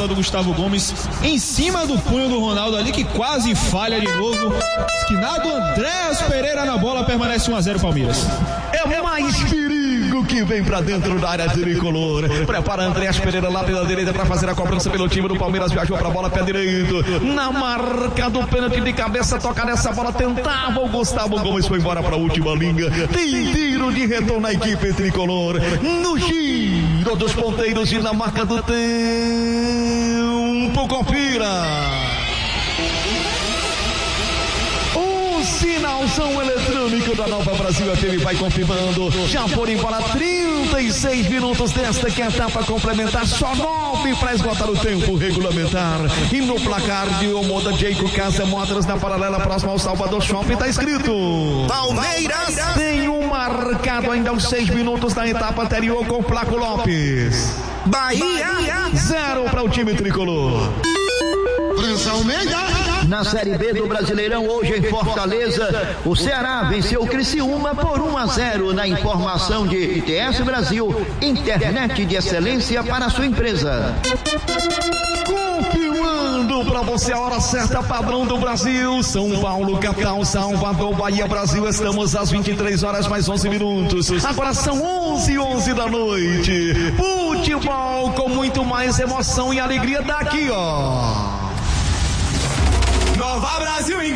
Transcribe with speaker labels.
Speaker 1: cabeçada do Gustavo Gomes em cima do punho do Ronaldo ali, que quase falha de novo. Esquinado Andréas Pereira na bola, permanece 1-0 Palmeiras.
Speaker 2: É mais perigo que vem pra dentro da área tricolor. Prepara Andréas Pereira lá pela direita pra fazer a cobrança pelo time do Palmeiras. Viajou pra bola, pé direito. Na marca do pênalti de cabeça, toca nessa bola, tentava o Gustavo Gomes, foi embora pra última linha. Tem tiro de retorno na equipe tricolor. No giro dos ponteiros e na marca do tempo, confira. Sinalzão eletrônico da Nova Brasil FM vai confirmando. Já foram embora 36 minutos desta que é a etapa complementar. Só 9 para esgotar o tempo regulamentar. E no placar de Omoda Jeico Casa Motors, na paralela próxima ao Salvador Shopping, tá escrito Palmeiras. Tem um marcado ainda aos 6 minutos da etapa anterior com Flaco Lopes. Bahia 0 para o time tricolor.
Speaker 3: França Almeida.
Speaker 4: Na Série B do Brasileirão, hoje em Fortaleza, o Ceará venceu o Criciúma por 1-0 na informação de ITS Brasil, internet de excelência para a sua empresa.
Speaker 2: Confirmando para você a hora certa, padrão do Brasil, São Paulo, capital, Salvador, Bahia, Brasil, estamos às 23 horas mais 11 minutos, agora são 11h11 da noite, futebol com muito mais emoção e alegria daqui, ó. Nova Brasil.